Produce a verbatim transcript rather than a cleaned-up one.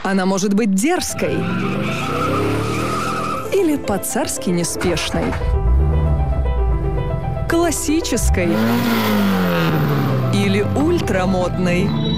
Она может быть дерзкой или по-царски неспешной, классической или ультрамодной.